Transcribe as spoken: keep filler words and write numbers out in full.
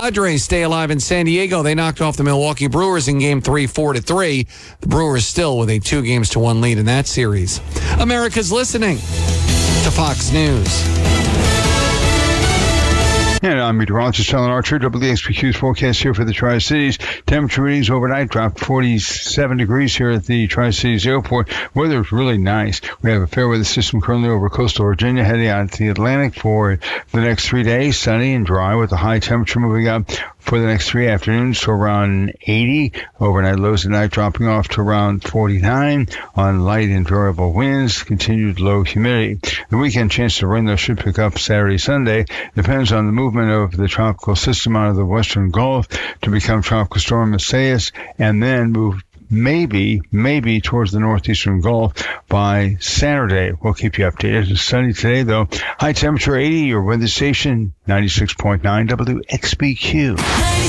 Padres stay alive in San Diego. They knocked off the Milwaukee Brewers in game three, four to three. The Brewers still with a two games to one lead in that series. America's listening to Fox News. And I'm meteorologist Alan Archer. W X B Q's forecast here for the Tri-Cities. Temperature readings overnight dropped forty-seven degrees here at the Tri-Cities Airport. Weather is really nice. We have a fair weather system currently over coastal Virginia heading out to the Atlantic for the next three days. Sunny and dry with the high temperature moving up for the next three afternoons to around eighty. Overnight lows tonight dropping off to around forty-nine on light and variable winds. Continued low humidity. The weekend chance of rain though should pick up Saturday, Sunday. Depends on the movement of the tropical system out of the western Gulf to become Tropical Storm Isaias and then move maybe, maybe towards the northeastern Gulf by Saturday. We'll keep you updated. It's sunny today, though. High temperature eighty, your weather station, ninety-six point nine W X B Q.